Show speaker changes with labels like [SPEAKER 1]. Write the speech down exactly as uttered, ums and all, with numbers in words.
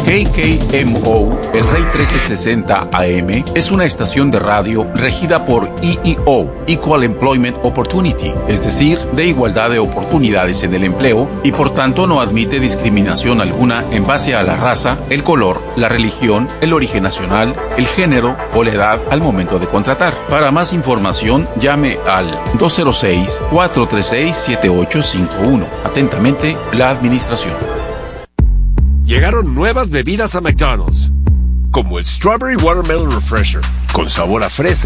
[SPEAKER 1] K K M O, el Rey trece sesenta A M, es una estación de radio regida por E E O, Equal Employment Opportunity, es decir, de igualdad de oportunidades en el empleo, y por tanto no admite discriminación alguna en base a la raza, el color, la religión, el origen nacional, el género o la edad al momento de contratar. Para más información, llame al dos cero seis, cuatro tres seis, siete ocho cinco uno. Atentamente, la Administración.
[SPEAKER 2] Llegaron nuevas bebidas a McDonald's, como el Strawberry Watermelon Refresher, con sabor a fresa